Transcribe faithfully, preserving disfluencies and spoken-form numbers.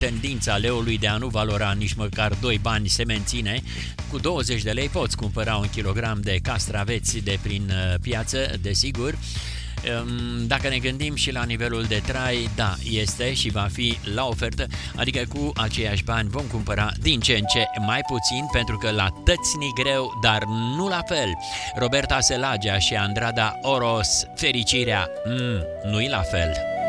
Tendința leului de a nu valora nici măcar doi bani se menține. Cu douăzeci de lei poți cumpăra un kilogram de castraveți de prin piață, desigur. Dacă ne gândim și la nivelul de trai, da, este și va fi la ofertă, adică cu aceiași bani vom cumpăra din ce în ce mai puțin, pentru că la tăți ni greu, dar nu la fel. Roberta Selagea și Andrada Oros, fericirea, mm, nu-i la fel.